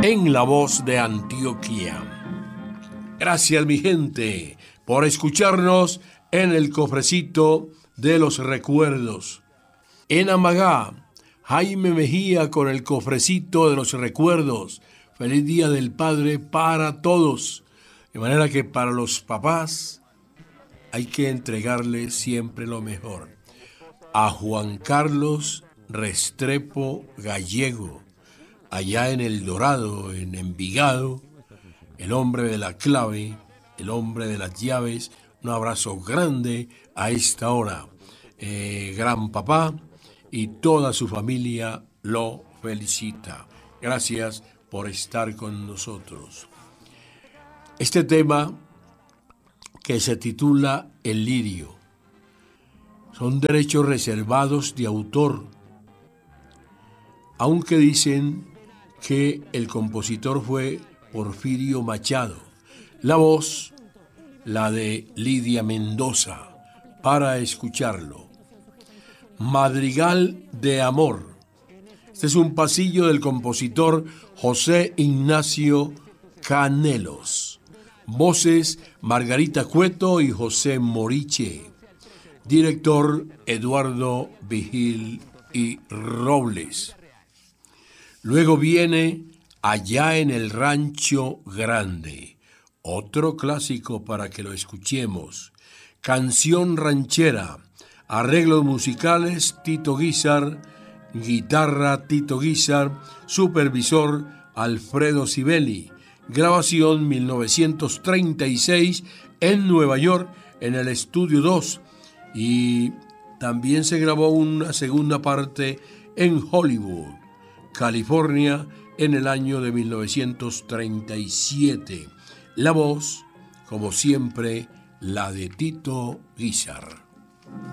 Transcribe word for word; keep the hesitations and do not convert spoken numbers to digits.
en la voz de Antioquia. Gracias, mi gente, por escucharnos en el cofrecito de los recuerdos. En Amagá, Jaime Mejía con el cofrecito de los recuerdos. Feliz Día del Padre para todos. De manera que para los papás hay que entregarle siempre lo mejor. A Juan Carlos Restrepo Gallego, allá en El Dorado, en Envigado, el hombre de la clave, el hombre de las llaves. Un abrazo grande a esta hora. Eh, gran papá y toda su familia lo felicita. Gracias por estar con nosotros. Este tema, que se titula El lirio, son derechos reservados de autor, aunque dicen que el compositor fue Porfirio Machado. La voz, la de Lidia Mendoza, para escucharlo. Madrigal de Amor. Este es un pasillo del compositor José Ignacio Canelos. Voces Margarita Cueto y José Moriche. Director Eduardo Vigil y Robles. Luego viene Allá en el Rancho Grande, otro clásico para que lo escuchemos. Canción ranchera, arreglos musicales Tito Guízar, guitarra Tito Guízar, supervisor Alfredo Sibeli. Grabación mil novecientos treinta y seis en Nueva York, en el Estudio dos, y también se grabó una segunda parte en Hollywood, California, en el año de mil novecientos treinta y siete. La voz, como siempre, la de Tito Guízar.